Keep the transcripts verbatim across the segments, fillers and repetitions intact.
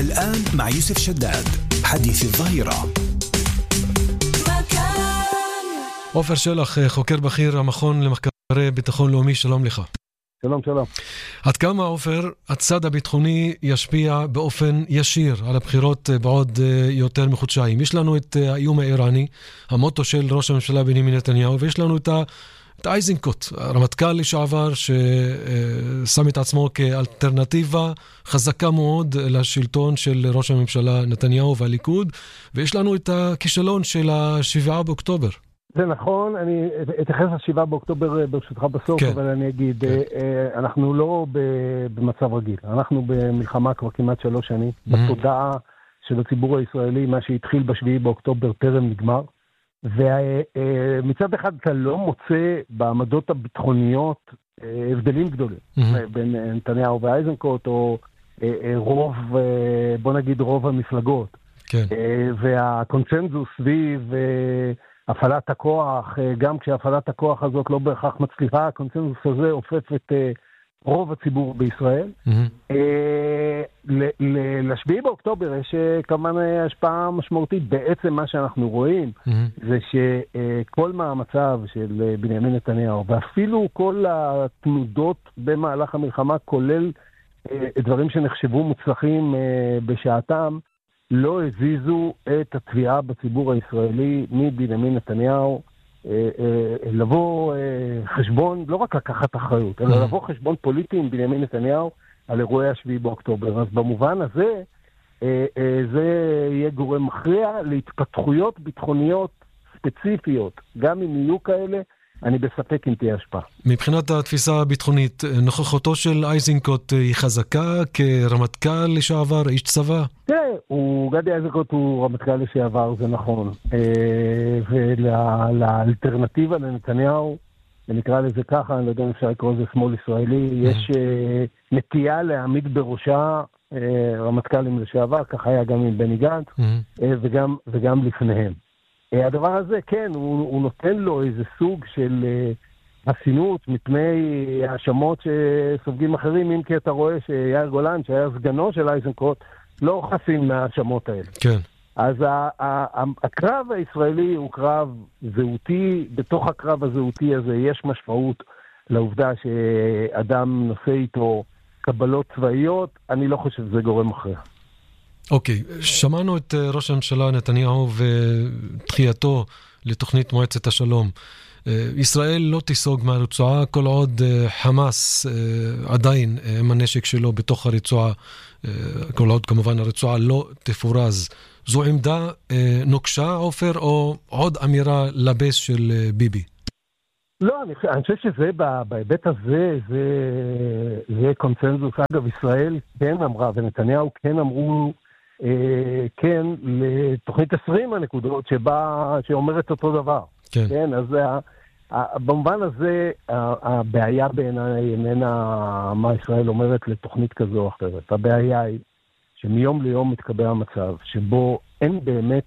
الآن مع يوسف شداد حديث الظهيرة. עופר שלח, חוקר בכיר המכון למחקרי ביטחון לאומי, שלום לך. שלום, שלום. עד כמה, עופר, הצד הביטחוני ישפיע באופן ישיר על הבחירות בעוד יותר מחודשיים? יש לנו את האיום האיראני, המוטו של ראש הממשלה בנימין נתניהו, ויש לנו את, ה... את האיזנקוט, הרמטכ"ל לשעבר, ששם את עצמו כאלטרנטיבה חזקה מאוד לשלטון של ראש הממשלה נתניהו והליכוד, ויש לנו את הכישלון של השבעה באוקטובר. זה נכון, אני אתייחס לשבעה באוקטובר ברשותך בסוף, כן. אבל אני אגיד, כן. אנחנו לא במצב רגיל, אנחנו במלחמה כבר כמעט שלוש שנים, mm-hmm. בתודעה של הציבור הישראלי, מה שהתחיל בשביעי באוקטובר טרם נגמר, ומצד אחד אתה לא מוצא בעמדות הביטחוניות הבדלים גדולים, mm-hmm. בין נתניהו ואיזנקוט, או רוב, בוא נגיד רוב המפלגות, כן. והקונצנזוס סביב הפעלת הכוח, גם כשהפעלת הכוח הזאת לא בהכרח מצליחה, הקונצנזוס הזה הופף את רוב הציבור בישראל. Mm-hmm. לשביעי באוקטובר יש כמובן השפעה משמעותית. בעצם מה שאנחנו רואים mm-hmm. זה שכל מהמצב של בנימין נתניהו, ואפילו כל התנודות במהלך המלחמה, כולל דברים שנחשבו מוצלחים בשעתם, לא הזיזו את התביעה בציבור הישראלי מבנימין נתניהו לבוא חשבון, לא רק לקחת אחריות, אלא לבוא חשבון פוליטי עם בנימין נתניהו על אירועי השביעי באוקטובר. אז במובן הזה, זה יהיה גורם מכריע להתפתחויות ביטחוניות ספציפיות, גם אם יהיו כאלה, אני בספק אם תהיה השפעה. מבחינת התפיסה הביטחונית, נוכחותו של איזנקוט היא חזקה כרמטכ"ל לשעבר, איש צבא? תראה, גדי איזנקוט הוא רמטכ"ל לשעבר, זה נכון. ולאלטרנטיבה לנתניהו, ונקרא לזה ככה, אני לא יודע אם אפשר לקרוא לזה שמאל ישראלי, יש נטייה להעמיד בראשה רמטכ"לים לשעבר, ככה היה גם עם בני גנץ, וגם, וגם לפניהם. הדבר הזה, כן, הוא, הוא נותן לו איזה סוג של uh, עשינות מפני האשמות שסופגים אחרים, אם כי אתה רואה שיאיר גולן, שהיה סגנו של איזנקוט, לא חסין מהאשמות האלה. כן. אז ה- ה- ה- הקרב הישראלי הוא קרב זהותי, בתוך הקרב הזהותי הזה יש משמעות לעובדה שאדם נושא איתו קבלות צבאיות, אני לא חושב שזה גורם אחר. אוקיי, שמענו את ראש הממשלה נתניהו ודחייתו לתוכנית מועצת השלום. ישראל לא תיסוג מהרצועה כל עוד חמאס עדיין עם הנשק שלו בתוך הרצועה, כל עוד כמובן הרצועה לא תפורז. זו עמדה נוקשה, עופר, או עוד אמירה לבס של ביבי? לא, אני, אני חושב שזה, בהיבט הזה, זה, זה קונצנזוס. אגב, ישראל כן אמרה, ונתניהו כן אמרו, אה, כן, לתוכנית עשרים הנקודות, שבה, שאומרת אותו דבר. כן. כן, אז ה, ה, במובן הזה, הבעיה בעיניי איננה מה ישראל אומרת לתוכנית כזו או אחרת. הבעיה היא שמיום ליום מתקבע המצב, שבו אין באמת,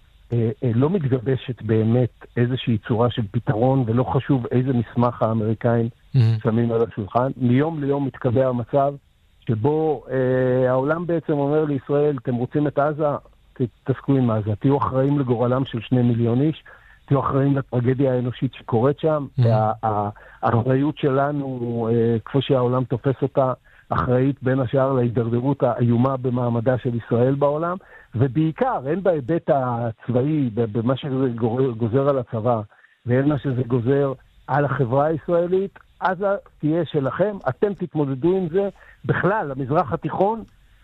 לא מתגבשת באמת איזושהי צורה של פתרון, ולא חשוב איזה מסמך האמריקאים mm-hmm. שמים על השולחן. מיום ליום מתקבע המצב שבו אה, העולם בעצם אומר לישראל, אתם רוצים את עזה, תתעסקו עם עזה, תהיו אחראים לגורלם של שני מיליון איש, תהיו אחראים לטרגדיה האנושית שקורית שם, mm-hmm. האחריות שלנו, אה, כפי שהעולם תופס אותה, אחראית בין השאר להידרדרות האיומה במעמדה של ישראל בעולם, ובעיקר אין בהיבט הצבאי, במה שזה גוזר על הצבא, ואין מה שזה גוזר על החברה הישראלית, אז תהיה שלכם, אתם תתמודדו עם זה. בכלל, המזרח התיכון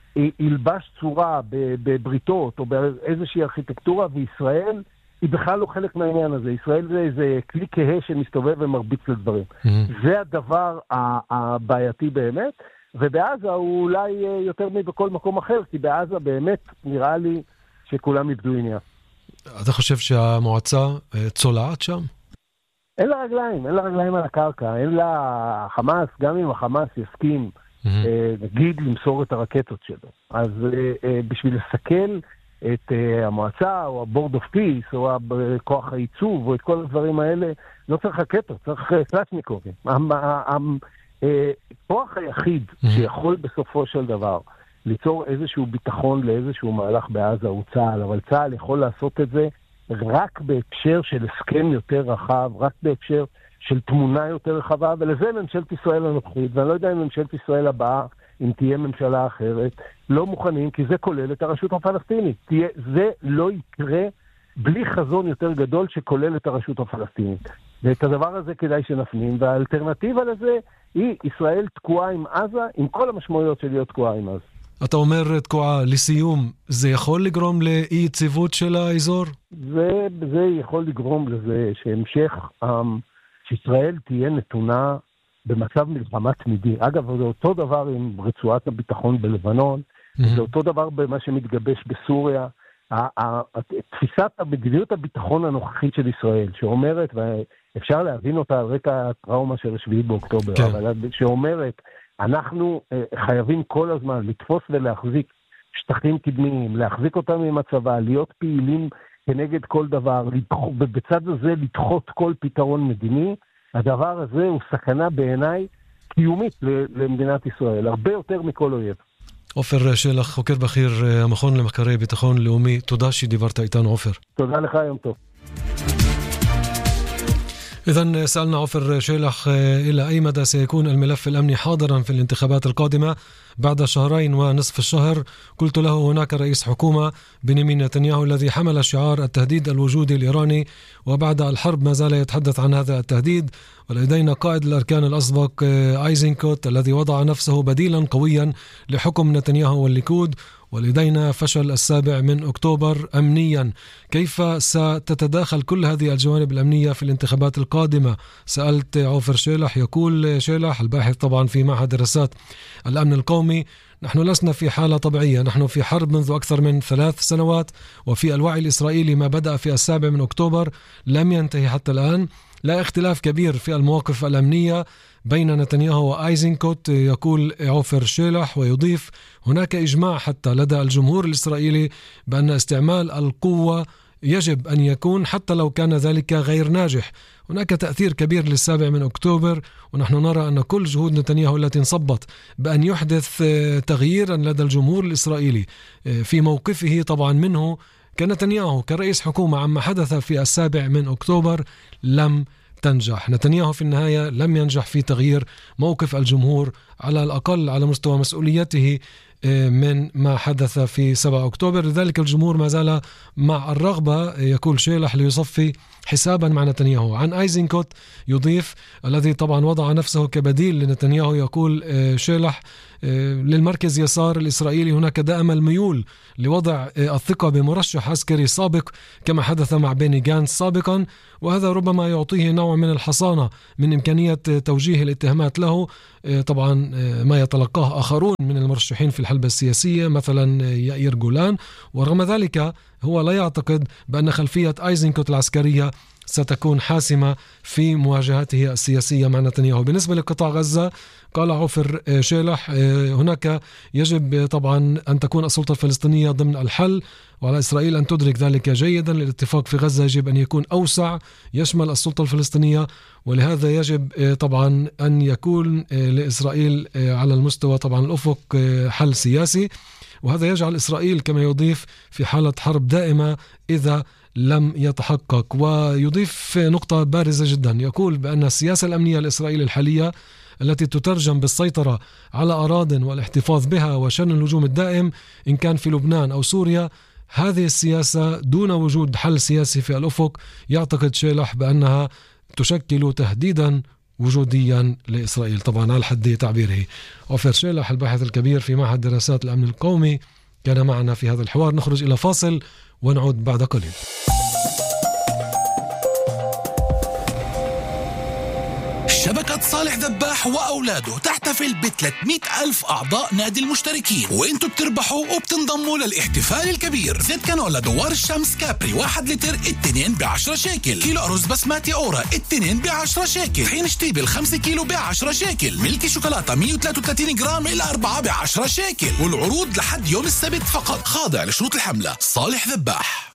ילבש צורה בבריתות או באיזושהי ארכיטקטורה, וישראל היא בכלל לא חלק מהעניין הזה. ישראל זה איזה כלי כהה שמסתובב ומרביץ לדברים. Mm-hmm. זה הדבר הבעייתי באמת, ובעזה הוא אולי יותר מבכל מקום אחר, כי בעזה באמת נראה לי שכולם איבדו עניין. אתה חושב שהמועצה צולעת שם? אין לה רגליים, אין לה רגליים על הקרקע, אין לה חמאס, גם אם החמאס יסכים, mm-hmm. נגיד למסור את הרקטות שלו. אז בשביל לסכל את המועצה, או הבורד אוף פיס, או כוח העיצוב, או את כל הדברים האלה, לא צריך רקטות, צריך קלצ'ניקובים. הכוח היחיד שיכול בסופו של דבר ליצור איזשהו ביטחון לאיזשהו מהלך בעזה הוא צה"ל, אבל צה"ל יכול לעשות את זה רק בהקשר של הסכם יותר רחב, רק בהקשר של תמונה יותר רחבה, ולזה ממשלת ישראל הנוכחית, ואני לא יודע אם ממשלת ישראל הבאה, אם תהיה ממשלה אחרת, לא מוכנים, כי זה כולל את הרשות הפלסטינית. תהיה, זה לא יקרה בלי חזון יותר גדול שכולל את הרשות הפלסטינית. ואת הדבר הזה כדאי שנפנים, והאלטרנטיבה לזה היא ישראל תקועה עם עזה, עם כל המשמעויות של להיות תקועה עם עזה. אתה אומר תקועה, לסיום, זה יכול לגרום לאי יציבות של האזור? זה, זה יכול לגרום לזה שהמשך, שישראל תהיה נתונה במצב מלחמה תמידי. אגב, זה אותו דבר עם רצועת הביטחון בלבנון, mm-hmm. זה אותו דבר במה שמתגבש בסוריה. תפיסת המדיניות הביטחון הנוכחית של ישראל, שאומרת, ואפשר להבין אותה על רקע הטראומה של השביעי באוקטובר, כן. אבל שאומרת, אנחנו חייבים כל הזמן לתפוס ולהחזיק שטחים קדמיים, להחזיק אותם עם הצבא, להיות פעילים כנגד כל דבר, ובצד הזה לדחות כל פתרון מדיני. הדבר הזה הוא סכנה בעיניי קיומית למדינת ישראל, הרבה יותר מכל אויב. עופר שלח, חוקר בכיר המכון למחקרי ביטחון לאומי, תודה שדיברת איתנו עופר. תודה לך, יום טוב. إذن سألنا عفر شيلح إلى أي مدى سيكون الملف الأمني حاضرا في الانتخابات القادمة بعد شهرين ونصف الشهر. قلت له هناك رئيس حكومة بنيامين نتنياهو الذي حمل شعار التهديد الوجودي الإيراني وبعد الحرب ما زال يتحدث عن هذا التهديد، ولدينا قائد الأركان الأسبق أيزنكوت الذي وضع نفسه بديلا قويا لحكم نتنياهو والليكود، ولدينا فشل السابع من أكتوبر أمنيا. كيف ستتداخل كل هذه الجوانب الأمنية في الانتخابات القادمة؟ سألت عوفر شيلح. يقول شيلح الباحث طبعا في معهد دراسات الأمن القومي: نحن لسنا في حالة طبيعية، نحن في حرب منذ أكثر من ثلاث سنوات، وفي الوعي الإسرائيلي ما بدأ في السابع من أكتوبر لم ينتهي حتى الآن. لا اختلاف كبير في المواقف الأمنية بين نتنياهو وآيزنكوت، يقول عوفر شيلح، ويضيف: هناك إجماع حتى لدى الجمهور الإسرائيلي بأن استعمال القوة يجب أن يكون حتى لو كان ذلك غير ناجح. هناك تأثير كبير للسابع من أكتوبر، ونحن نرى أن كل جهود نتنياهو التي انصبت بأن يحدث تغييرا لدى الجمهور الإسرائيلي في موقفه طبعا منه كنتنياهو كرئيس حكومة عما حدث في السابع من أكتوبر لم تنجح. نتنياهو في النهاية لم ينجح في تغيير موقف الجمهور على الأقل على مستوى مسؤوليته من ما حدث في سبعة أكتوبر. لذلك الجمهور ما زال مع الرغبة، يقول شيلح، ليصفي حسابا مع نتنياهو. عن آيزنكوت يضيف، الذي طبعا وضع نفسه كبديل لنتنياهو، يقول شيلح: للمركز يسار الإسرائيلي هناك دائما الميول لوضع الثقة بمرشح عسكري سابق كما حدث مع بيني جانس سابقا، وهذا ربما يعطيه نوع من الحصانة من إمكانية توجيه الاتهامات له، طبعا ما يتلقاه آخرون من المرشحين في الحلبة السياسية مثلا يائير جولان. ورغم ذلك هو لا يعتقد بأن خلفية آيزنكوت العسكرية ستكون حاسمة في مواجهته السياسية مع نتنياهو. بالنسبة لقطاع غزة قال عوفر شيلح: هناك يجب طبعا أن تكون السلطة الفلسطينية ضمن الحل، وعلى إسرائيل أن تدرك ذلك جيدا. الاتفاق في غزة يجب أن يكون أوسع، يشمل السلطة الفلسطينية، ولهذا يجب طبعا أن يكون لإسرائيل على المستوى طبعا الأفق حل سياسي، وهذا يجعل إسرائيل كما يضيف في حالة حرب دائمة إذا لم يتحقق. ويضيف نقطة بارزة جدا، يقول بأن السياسة الأمنية الإسرائيلية الحالية التي تترجم بالسيطرة على أراضٍ والاحتفاظ بها وشن الهجوم الدائم إن كان في لبنان أو سوريا، هذه السياسة دون وجود حل سياسي في الأفق، يعتقد شيلح بأنها تشكل تهديدا وجوديا لإسرائيل، طبعا على حد تعبيره. عوفر شيلح الباحث الكبير في معهد دراسات الأمن القومي كان معنا في هذا الحوار. نخرج إلى فاصل ونعود بعد قليل. شبكة صالح ذباح وأولاده تحتفل ب ثلاثمئة ألف أعضاء نادي المشتركين، وإنتوا بتربحوا وبتنضموا للاحتفال الكبير. زيت كانولا دوار الشمس كابري واحد لتر اتنين بعشرة شيكل، كيلو أرز بسماتي أورا اتنين بعشرة شيكل، طحين شتيبل خمسة كيلو بعشرة شيكل، ملكي شوكولاتة مية وثلاثة وثلاثين جرام إلى أربعة بعشرة شيكل. والعروض لحد يوم السبت فقط، خاضع لشروط الحملة. صالح ذباح.